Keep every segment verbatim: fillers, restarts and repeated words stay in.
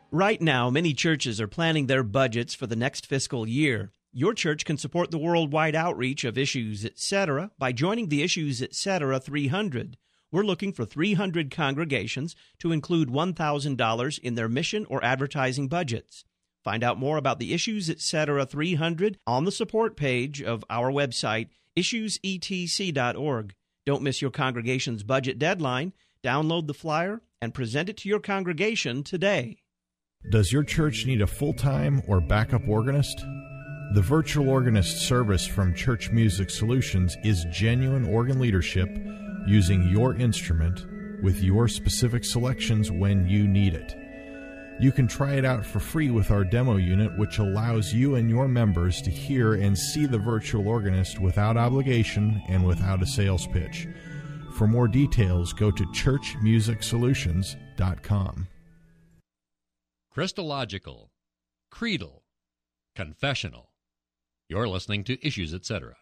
Right now, many churches are planning their budgets for the next fiscal year. Your church can support the worldwide outreach of Issues Etc. by joining the Issues Etc. three hundred. We're looking for three hundred congregations to include one thousand dollars in their mission or advertising budgets. Find out more about the Issues Etc. three hundred on the support page of our website, issues e t c dot org. Don't miss your congregation's budget deadline. Download the flyer and present it to your congregation today. Does your church need a full-time or backup organist? The virtual organist service from Church Music Solutions is genuine organ leadership using your instrument with your specific selections when you need it. You can try it out for free with our demo unit, which allows you and your members to hear and see the virtual organist without obligation and without a sales pitch. For more details, go to church music solutions dot com. Christological, creedal, confessional. You're listening to Issues Etc.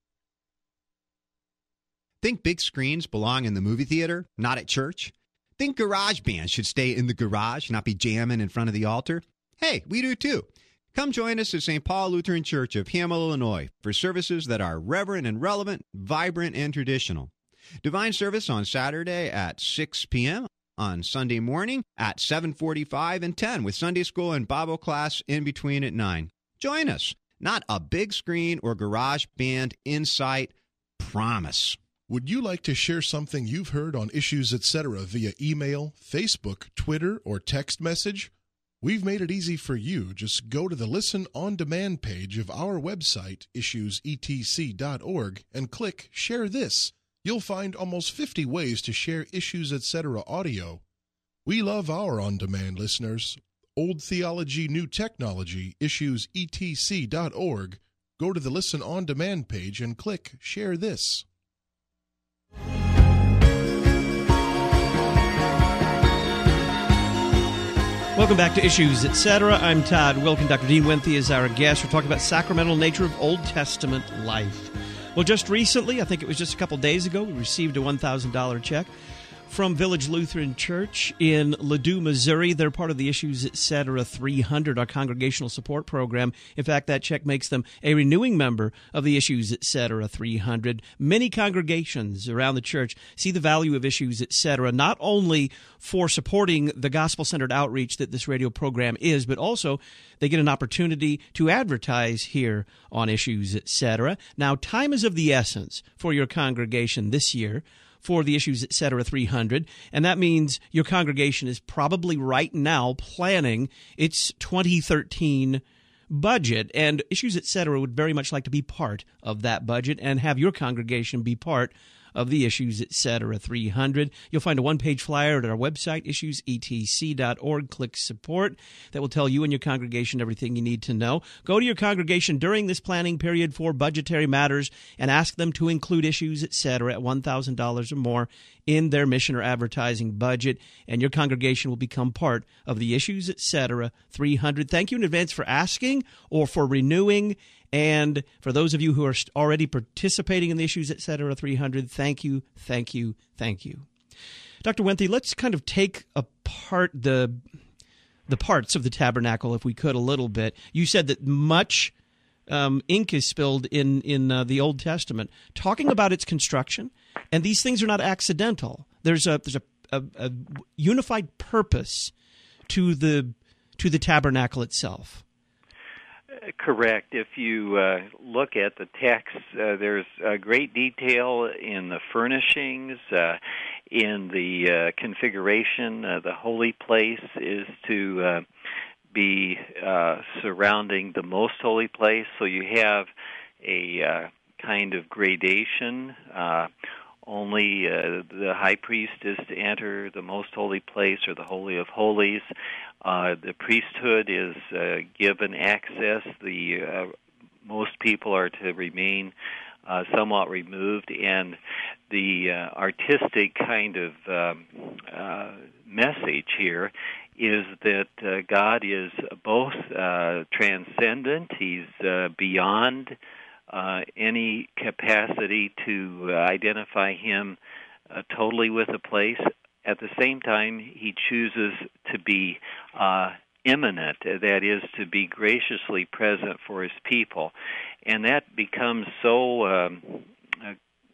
Think big screens belong in the movie theater, not at church? Think garage bands should stay in the garage, not be jamming in front of the altar? Hey, we do too. Come join us at Saint Paul Lutheran Church of Hamel, Illinois, for services that are reverent and relevant, vibrant and traditional. Divine service on Saturday at six p.m., on Sunday morning at seven forty-five and ten, with Sunday school and Bible class in between at nine. Join us. Not a big screen or garage band in sight. Promise. Would you like to share something you've heard on Issues Etc. via email, Facebook, Twitter, or text message? We've made it easy for you. Just go to the Listen On Demand page of our website, issues e t c dot org, and click Share This. You'll find almost fifty ways to share Issues Etc. audio. We love our on-demand listeners. Old Theology, New Technology, issues e t c dot org. Go to the Listen On Demand page and click Share This. Welcome back to Issues Etc. I'm Todd Wilken. Doctor Dean Wenthe is our guest. We're talking about sacramental nature of Old Testament life. Well, just recently, I think it was just a couple days ago, we received a one thousand dollars check from Village Lutheran Church in Ladue, Missouri. They're part of the Issues Etc. three hundred, our congregational support program. In fact, that check makes them a renewing member of the Issues Etc. three hundred. Many congregations around the church see the value of Issues Etc. not only for supporting the gospel-centered outreach that this radio program is, but also they get an opportunity to advertise here on Issues Etc. Now, time is of the essence for your congregation this year for the Issues Etc. three hundred, and that means your congregation is probably right now planning its twenty thirteen budget, and Issues Etc. would very much like to be part of that budget and have your congregation be part of the Issues Etc. three hundred. You'll find a one-page flyer at our website, issues e t c dot org. Click Support. That will tell you and your congregation everything you need to know. Go to your congregation during this planning period for budgetary matters and ask them to include Issues Etc. at one thousand dollars or more in their mission or advertising budget, and your congregation will become part of the Issues Etc. three hundred. Thank you in advance for asking or for renewing. And for those of you who are already participating in the Issues Etc. three hundred, thank you, thank you, thank you. Doctor Wenthe, let's kind of take apart the the parts of the tabernacle, if we could, a little bit. You said that much um, ink is spilled in, in uh, the Old Testament, talking about its construction, and these things are not accidental. There's a there's a, a, a unified purpose to the to the tabernacle itself. Correct. If you uh, look at the text, uh, there's uh, great detail in the furnishings, uh, in the uh, configuration. Uh, the holy place is to uh, be uh, surrounding the most holy place, so you have a uh, kind of gradation. Uh, only uh, the high priest is to enter the most holy place, or the Holy of Holies. Uh, the priesthood is uh, given access. The uh, most people are to remain uh, somewhat removed, and the uh, artistic kind of um, uh, message here is that uh, God is both uh, transcendent. He's uh, beyond uh, any capacity to uh, identify him uh, totally with a place. At the same time, he chooses to be uh, immanent, that is, to be graciously present for his people. And that becomes so um, uh,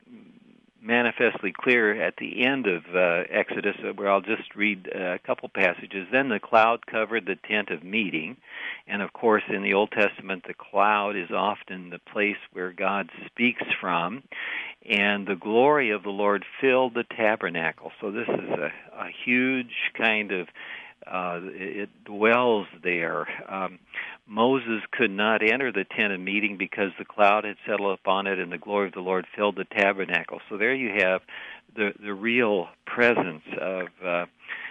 manifestly clear at the end of uh, Exodus, where I'll just read a couple passages. Then the cloud covered the tent of meeting, and of course in the Old Testament the cloud is often the place where God speaks from, and the glory of the Lord filled the tabernacle. So this is a, a huge kind of, uh, it dwells there. Um, Moses could not enter the tent of meeting because the cloud had settled upon it and the glory of the Lord filled the tabernacle. So there you have the, the real presence of uh, uh,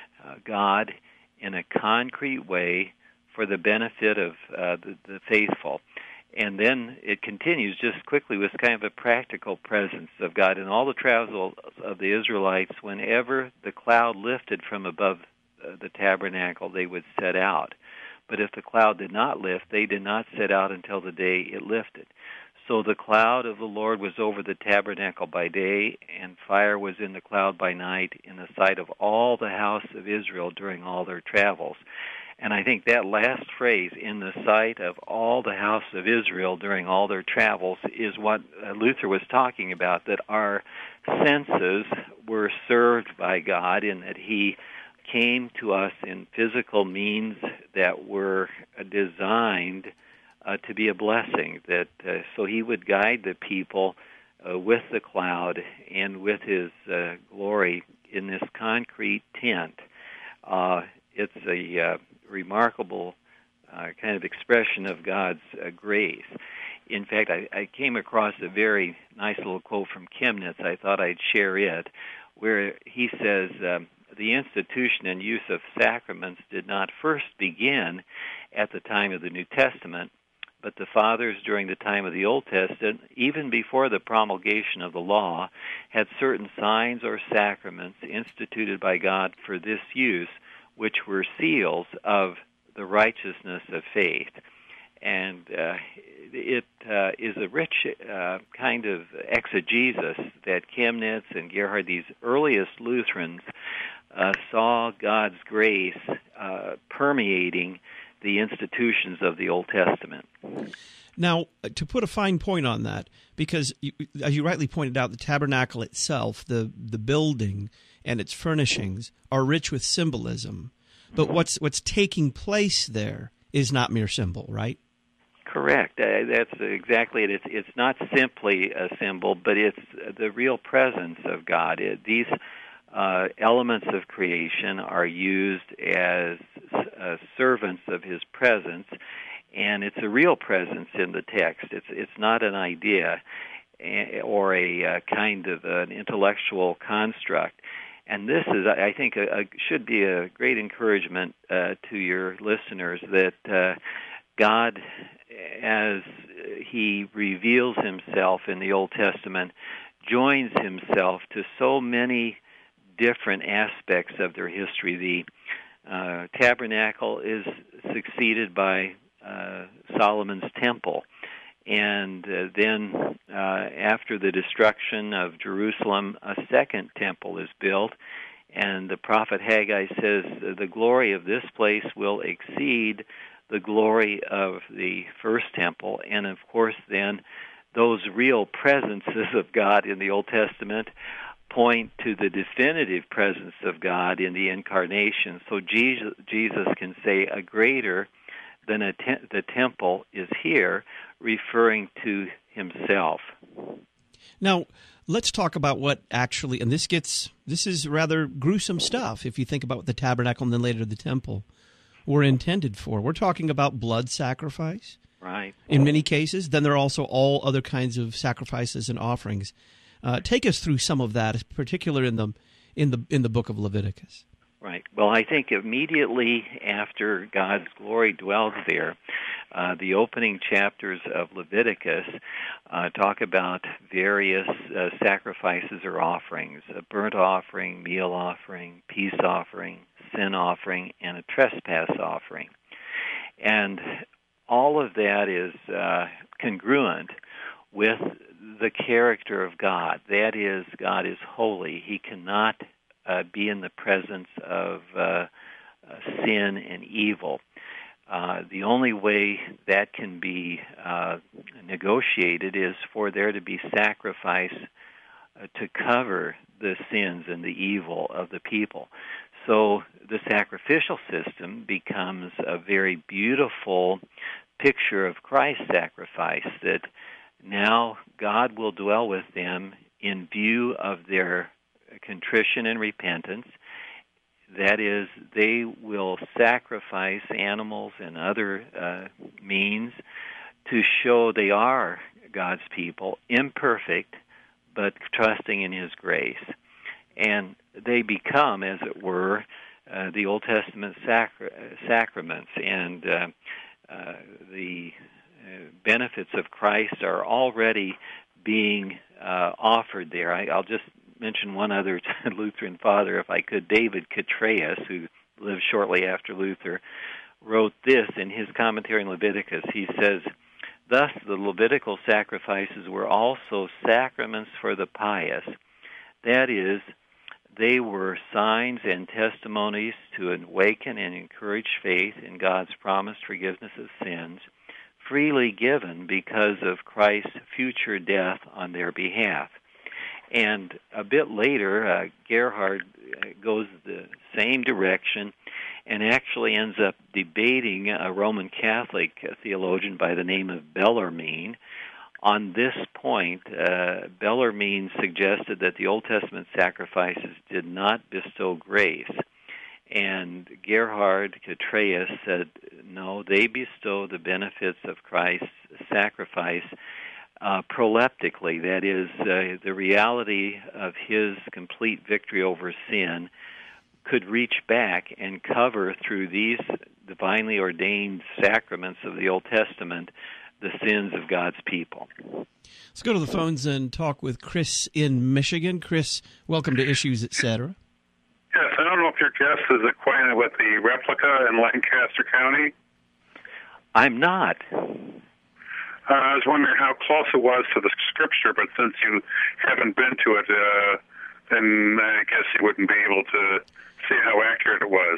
God in a concrete way for the benefit of uh, the, the faithful. And then it continues just quickly with kind of a practical presence of God. In all the travels of the Israelites, whenever the cloud lifted from above uh, the tabernacle, they would set out. But if the cloud did not lift, they did not set out until the day it lifted. So the cloud of the Lord was over the tabernacle by day, and fire was in the cloud by night in the sight of all the house of Israel during all their travels. And I think that last phrase, in the sight of all the house of Israel during all their travels, is what Luther was talking about, that our senses were served by God in that he came to us in physical means that were designed uh, to be a blessing, that uh, so he would guide the people uh, with the cloud and with his uh, glory in this concrete tent. Uh, it's a uh, remarkable uh, kind of expression of God's uh, grace. In fact, I, I came across a very nice little quote from Chemnitz. I thought I'd share it, where he says, um, the institution and use of sacraments did not first begin at the time of the New Testament, but the fathers during the time of the Old Testament, even before the promulgation of the law, had certain signs or sacraments instituted by God for this use, which were seals of the righteousness of faith. And uh, it uh, is a rich uh, kind of exegesis that Chemnitz and Gerhard, these earliest Lutherans, uh, saw God's grace uh, permeating the institutions of the Old Testament. Now, to put a fine point on that, because you, as you rightly pointed out, the tabernacle itself, the, the building and its furnishings are rich with symbolism. But what's what's taking place there is not mere symbol, right? Correct. Uh, that's exactly it. It's, it's not simply a symbol, but it's the real presence of God. It, these uh, elements of creation are used as uh, servants of His presence, and it's a real presence in the text. It's it's not an idea or a uh, kind of an intellectual construct. And this is, I think, a, a, should be a great encouragement uh, to your listeners that uh, God, as He reveals Himself in the Old Testament, joins Himself to so many different aspects of their history. The uh, tabernacle is succeeded by uh, Solomon's temple. And uh, then uh, after the destruction of Jerusalem, a second temple is built. And the prophet Haggai says, the glory of this place will exceed the glory of the first temple. And of course then, those real presences of God in the Old Testament point to the definitive presence of God in the Incarnation. So Jesus, Jesus can say, a greater than a te- the temple is here, referring to Himself. Now, let's talk about what actually, and this gets, this is rather gruesome stuff if you think about what the tabernacle and then later the temple were intended for. We're talking about blood sacrifice. Right. In many cases. Then there are also all other kinds of sacrifices and offerings. Uh, take us through some of that, particularly in the in the in the book of Leviticus. Right. Well, I think immediately after God's glory dwells there, uh, the opening chapters of Leviticus uh, talk about various uh, sacrifices or offerings: a burnt offering, meal offering, peace offering, sin offering, and a trespass offering. And all of that is uh, congruent with the character of God. That is, God is holy. He cannot uh, be in the presence of uh, uh, sin and evil. Uh, the only way that can be uh, negotiated is for there to be sacrifice uh, to cover the sins and the evil of the people. So the sacrificial system becomes a very beautiful picture of Christ's sacrifice, that now God will dwell with them in view of their contrition and repentance. That is, they will sacrifice animals and other uh, means to show they are God's people, imperfect, but trusting in His grace. And they become, as it were, uh, the Old Testament sacra- sacraments, and uh, uh, the uh, benefits of Christ are already being uh, offered there. I, I'll just mention one other Lutheran father, if I could. David Catreus, who lived shortly after Luther, wrote this in his commentary on Leviticus. He says, "Thus the Levitical sacrifices were also sacraments for the pious. That is, they were signs and testimonies to awaken and encourage faith in God's promised forgiveness of sins, freely given because of Christ's future death on their behalf." And a bit later, uh, Gerhard goes the same direction and actually ends up debating a Roman Catholic theologian by the name of Bellarmine. On this point, uh, Bellarmine suggested that the Old Testament sacrifices did not bestow grace. And Gerhard Catreus said, no, they bestow the benefits of Christ's sacrifice Uh, proleptically, that is, uh, the reality of His complete victory over sin could reach back and cover through these divinely ordained sacraments of the Old Testament the sins of God's people. Let's go to the phones and talk with Chris in Michigan. Chris, welcome to Issues, et cetera. Yes, I don't know if your guest is acquainted with the replica in Lancaster County. I'm not. Uh, I was wondering how close it was to the Scripture, but since you haven't been to it, uh, then I guess you wouldn't be able to see how accurate it was.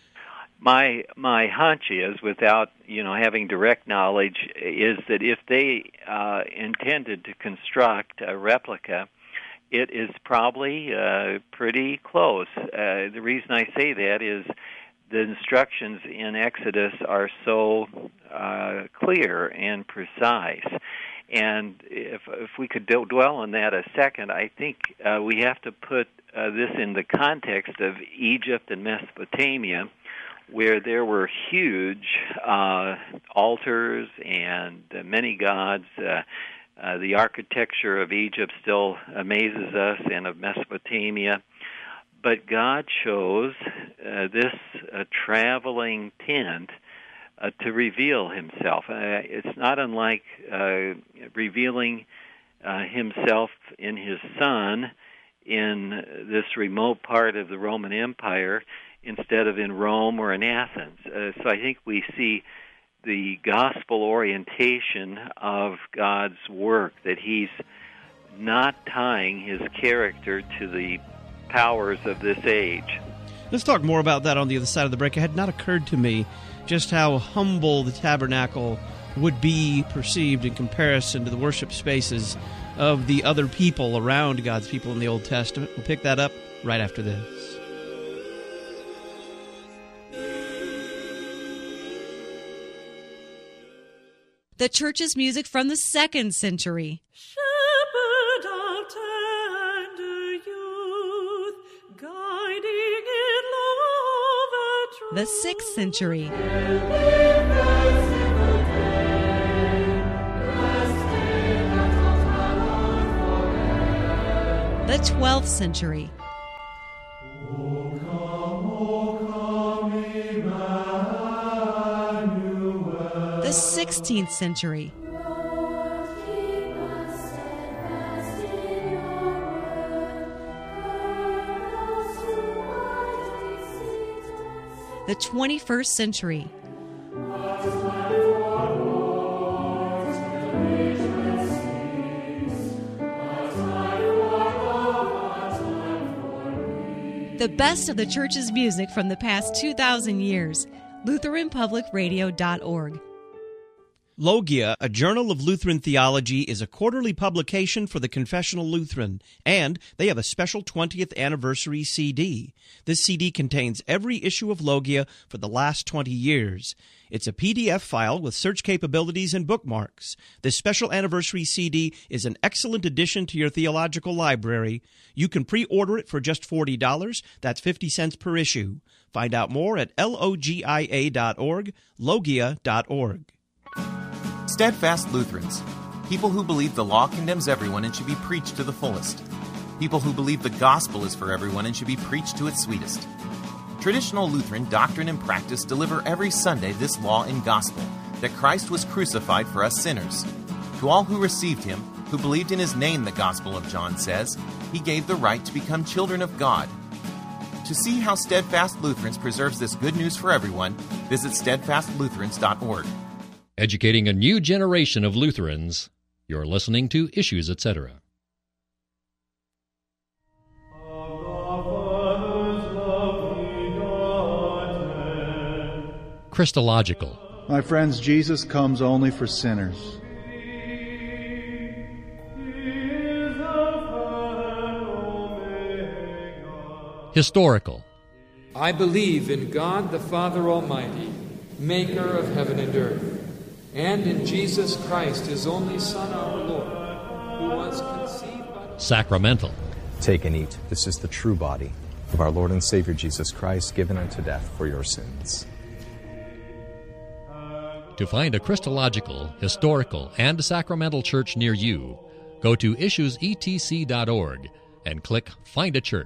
My my hunch is, without you know having direct knowledge, is that if they uh, intended to construct a replica, it is probably uh, pretty close. Uh, the reason I say that is the instructions in Exodus are so uh, clear and precise. And if if we could dwell on that a second, I think uh, we have to put uh, this in the context of Egypt and Mesopotamia, where there were huge uh, altars and uh, many gods. Uh, uh, the architecture of Egypt still amazes us, and of Mesopotamia. But God chose uh, this uh, traveling tent uh, to reveal Himself. Uh, it's not unlike uh, revealing uh, Himself in His Son in this remote part of the Roman Empire instead of in Rome or in Athens. Uh, so I think we see the gospel orientation of God's work, that He's not tying His character to the powers of this age. Let's talk more about that on the other side of the break. It had not occurred to me just how humble the tabernacle would be perceived in comparison to the worship spaces of the other people around God's people in the Old Testament. We'll pick that up right after this. The church's music from the second century. Shepherd of tender youth, guiding in love and truth. The sixth century. The twelfth century. The sixteenth century. The twenty-first century. The best of the church's music from the past two thousand years. Lutheran Public Radio dot org. Logia, a journal of Lutheran theology, is a quarterly publication for the Confessional Lutheran, and they have a special twentieth anniversary C D. This C D contains every issue of Logia for the last twenty years. It's a P D F file with search capabilities and bookmarks. This special anniversary C D is an excellent addition to your theological library. You can pre-order it for just forty dollars. That's fifty cents per issue. Find out more at logia dot org, logia dot org. Steadfast Lutherans, people who believe the law condemns everyone and should be preached to the fullest. People who believe the gospel is for everyone and should be preached to its sweetest. Traditional Lutheran doctrine and practice deliver every Sunday this law and gospel, that Christ was crucified for us sinners. To all who received him, who believed in his name, the Gospel of John says, he gave the right to become children of God. To see how Steadfast Lutherans preserves this good news for everyone, visit steadfast lutherans dot org. Educating a new generation of Lutherans. You're listening to Issues, et cetera. Christological. My friends, Jesus comes only for sinners. Historical. I believe in God the Father Almighty, maker of heaven and earth, and in Jesus Christ, his only Son, our Lord, who was conceived by... Sacramental. Take and eat. This is the true body of our Lord and Savior Jesus Christ, given unto death for your sins. To find a Christological, historical, and sacramental church near you, go to issues e t c dot org and click Find a Church.